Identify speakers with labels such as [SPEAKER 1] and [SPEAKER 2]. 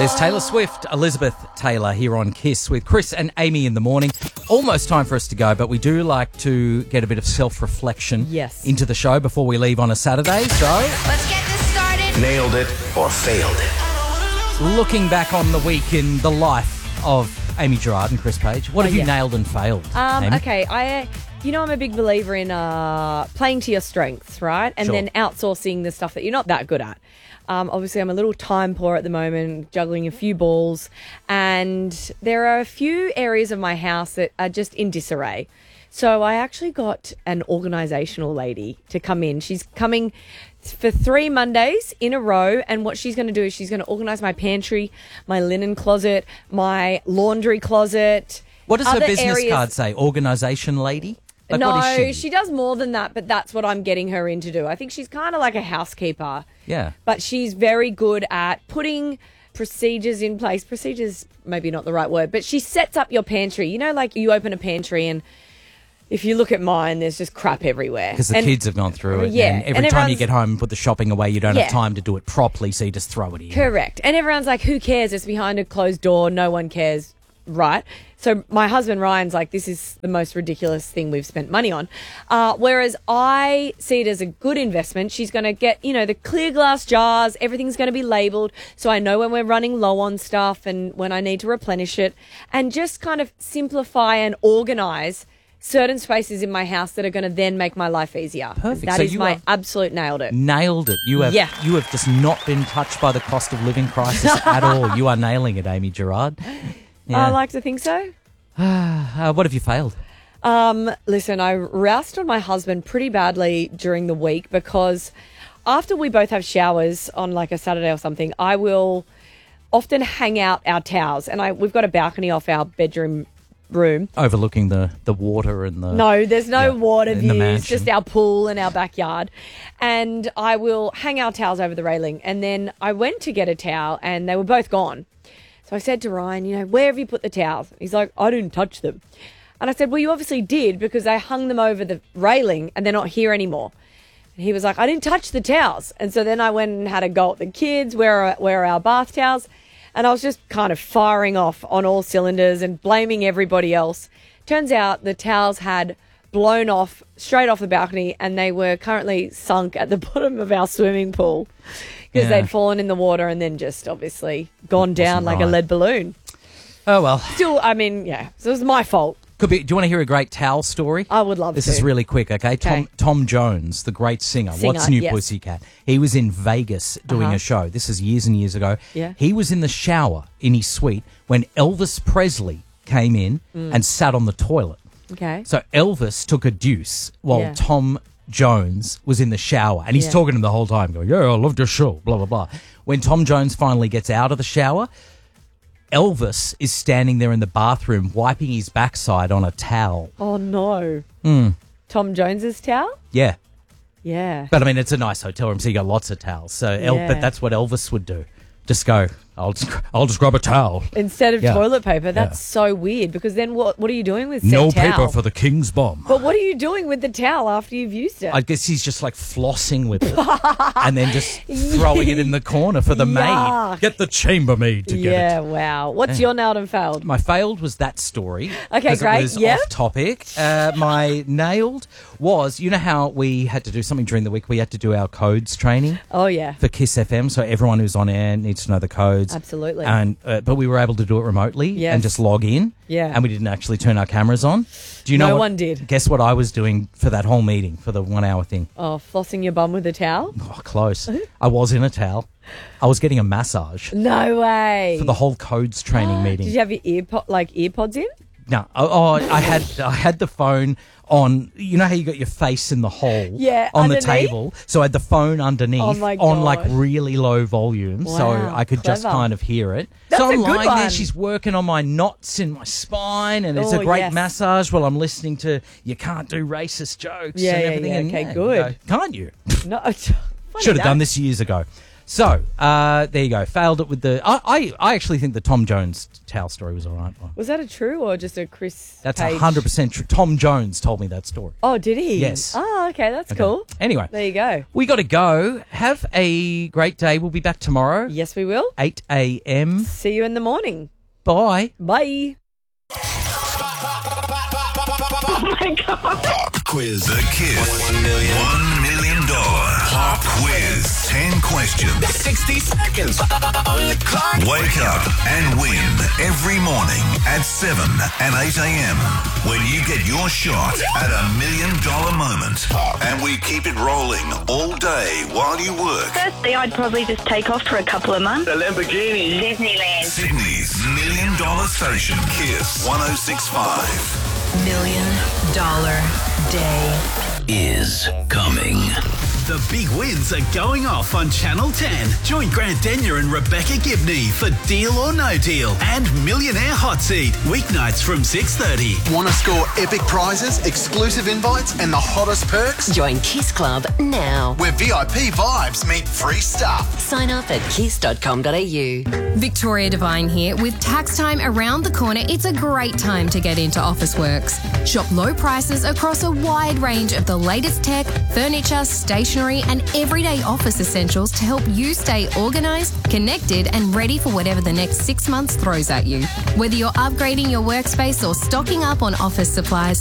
[SPEAKER 1] There's Taylor Swift, Elizabeth Taylor here on KISS with Chris and Amy in the morning. Almost time for us to go, but we do like to get a bit of self-reflection into the show before we leave on a Saturday. So
[SPEAKER 2] let's get this started.
[SPEAKER 3] Nailed it or failed it.
[SPEAKER 1] Looking back on the week in the life of Amy Gerard and Chris Page, what have you nailed and failed, Amy?
[SPEAKER 4] Okay, I'm a big believer in playing to your strengths, right? And then outsourcing the stuff that you're not that good at. Obviously, I'm a little time poor at the moment, juggling a few balls. And there are a few areas of my house that are just in disarray. So I actually got an organisational lady to come in. She's coming for 3 Mondays in a row. And what she's going to do is she's going to organise my pantry, my linen closet, my laundry closet.
[SPEAKER 1] What does her business card say? Organisation lady? Like,
[SPEAKER 4] no,
[SPEAKER 1] what is
[SPEAKER 4] she does more than that, but that's what I'm getting her in to do. I think she's kind of like a housekeeper.
[SPEAKER 1] Yeah.
[SPEAKER 4] But she's very good at putting procedures in place. Procedures, maybe not the right word, but she sets up your pantry. You know, like you open a pantry and if you look at mine, there's just crap everywhere.
[SPEAKER 1] Because the kids have gone through it.
[SPEAKER 4] Yeah.
[SPEAKER 1] And every time you get home and put the shopping away, you don't have time to do it properly, so you just throw it in.
[SPEAKER 4] Correct. And everyone's like, who cares? It's behind a closed door. No one cares. Right. So my husband Ryan's like, this is the most ridiculous thing we've spent money on. Whereas I see it as a good investment. She's going to get, the clear glass jars. Everything's going to be labelled. So I know when we're running low on stuff and when I need to replenish it. And just kind of simplify and organise certain spaces in my house that are going to then make my life easier.
[SPEAKER 1] Perfect.
[SPEAKER 4] That is my absolute nailed it.
[SPEAKER 1] Nailed it. You have just not been touched by the cost of living crisis at all. You are nailing it, Amy Gerard. Yeah.
[SPEAKER 4] I like to think so.
[SPEAKER 1] What have you failed?
[SPEAKER 4] Listen, I roused on my husband pretty badly during the week because after we both have showers on like a Saturday or something, I will often hang out our towels. And we've got a balcony off our bedroom room.
[SPEAKER 1] Overlooking the water and the...
[SPEAKER 4] No, there's no water views,
[SPEAKER 1] mansion.
[SPEAKER 4] just our pool and our backyard. And I will hang our towels over the railing. And then I went to get a towel and they were both gone. So I said to Ryan, where have you put the towels? He's like, I didn't touch them. And I said, well, you obviously did because I hung them over the railing and they're not here anymore. And he was like, I didn't touch the towels. And so then I went and had a go at the kids, where are our bath towels? And I was just kind of firing off on all cylinders and blaming everybody else. Turns out the towels had blown off straight off the balcony and they were currently sunk at the bottom of our swimming pool because they'd fallen in the water and then just obviously gone down like a lead balloon.
[SPEAKER 1] Oh, well.
[SPEAKER 4] Still, so it was my fault.
[SPEAKER 1] Could be. Do you want to hear a great towel story?
[SPEAKER 4] I would love
[SPEAKER 1] this
[SPEAKER 4] to.
[SPEAKER 1] This is really quick, okay? Tom Jones, the great singer, What's New Pussycat. He was in Vegas doing a show. This is years and years ago.
[SPEAKER 4] Yeah.
[SPEAKER 1] He was in the shower in his suite when Elvis Presley came in and sat on the toilet.
[SPEAKER 4] Okay.
[SPEAKER 1] So Elvis took a deuce while Tom Jones was in the shower. And he's talking to him the whole time, going, I loved your show, blah, blah, blah. When Tom Jones finally gets out of the shower, Elvis is standing there in the bathroom wiping his backside on a towel.
[SPEAKER 4] Oh, no. Tom Jones's towel?
[SPEAKER 1] Yeah.
[SPEAKER 4] Yeah.
[SPEAKER 1] But, it's a nice hotel room, so you got lots of towels. So, but that's what Elvis would do. Just go, I'll just grab a towel.
[SPEAKER 4] Instead of toilet paper. That's so weird because then what are you doing with said
[SPEAKER 1] no
[SPEAKER 4] towel?
[SPEAKER 1] paper for the king's bomb.
[SPEAKER 4] But what are you doing with the towel after you've used it?
[SPEAKER 1] I guess he's just like flossing with it and then just throwing it in the corner for the maid. Get the chambermaid to get it.
[SPEAKER 4] Yeah, wow. What's your nailed and failed?
[SPEAKER 1] My failed was that story.
[SPEAKER 4] Okay, great.
[SPEAKER 1] It was off topic. My nailed was, you know how we had to do something during the week? We had to do our codes training.
[SPEAKER 4] Oh, yeah.
[SPEAKER 1] For KISS FM. So everyone who's on air needs to know the codes.
[SPEAKER 4] Absolutely.
[SPEAKER 1] And but we were able to do it remotely and just log in.
[SPEAKER 4] Yeah.
[SPEAKER 1] And we didn't actually turn our cameras on. Do you know?
[SPEAKER 4] No one did.
[SPEAKER 1] Guess what I was doing for that whole meeting, for the 1 hour thing?
[SPEAKER 4] Oh, flossing your bum with a towel?
[SPEAKER 1] Oh, close. I was in a towel. I was getting a massage.
[SPEAKER 4] No way.
[SPEAKER 1] For the whole codes training meeting.
[SPEAKER 4] Did you have your earpods in?
[SPEAKER 1] No. I had the phone on, you know how you got your face in the hole on
[SPEAKER 4] underneath?
[SPEAKER 1] The table? So I had the phone underneath on like really low volume so I could just kind of hear it.
[SPEAKER 4] That's
[SPEAKER 1] so I'm
[SPEAKER 4] a good
[SPEAKER 1] lying
[SPEAKER 4] one.
[SPEAKER 1] there, she's working on my knots in my spine and it's a great massage while I'm listening to You Can't Do Racist Jokes and everything.
[SPEAKER 4] Okay, good.
[SPEAKER 1] Can't you?
[SPEAKER 4] No.
[SPEAKER 1] Should have done this years ago. So, there you go. Failed it with the... I actually think the Tom Jones towel story was all right.
[SPEAKER 4] Was that a true or just a Chris
[SPEAKER 1] That's
[SPEAKER 4] Page?
[SPEAKER 1] 100% true. Tom Jones told me that story.
[SPEAKER 4] Oh, did he?
[SPEAKER 1] Yes.
[SPEAKER 4] Oh, okay. That's cool.
[SPEAKER 1] Anyway.
[SPEAKER 4] There you go.
[SPEAKER 1] We got to go. Have a great day. We'll be back tomorrow.
[SPEAKER 4] Yes, we will.
[SPEAKER 1] 8 a.m.
[SPEAKER 4] See you in the morning.
[SPEAKER 1] Bye.
[SPEAKER 4] Bye.
[SPEAKER 2] Oh my God.
[SPEAKER 3] Pop quiz. The Kiss $1 million pop quiz. 10 questions.
[SPEAKER 2] 60 seconds on the clock.
[SPEAKER 3] Wake up and win every morning at 7 and 8 a.m. when you get your shot at $1 million moment. And we keep it rolling all day while you work.
[SPEAKER 5] Firstly, I'd probably just take off for a couple of months.
[SPEAKER 3] The Lamborghini.
[SPEAKER 5] Disneyland.
[SPEAKER 3] Sydney's $1 million station. Kiss 106.5.
[SPEAKER 6] $1 million day
[SPEAKER 3] is coming.
[SPEAKER 7] The big wins are going off on Channel 10. Join Grant Denyer and Rebecca Gibney for Deal or No Deal and Millionaire Hot Seat, weeknights from 6:30.
[SPEAKER 8] Want to score epic prizes, exclusive invites, and the hottest perks?
[SPEAKER 6] Join Kiss Club now.
[SPEAKER 8] Where VIP vibes meet free stuff.
[SPEAKER 6] Sign up at kiss.com.au.
[SPEAKER 9] Victoria Devine here. With tax time around the corner, it's a great time to get into Officeworks. Shop low prices across a wide range of the latest tech, furniture, stationery, and everyday office essentials to help you stay organised, connected, and ready for whatever the next 6 months throws at you. Whether you're upgrading your workspace or stocking up on office supplies,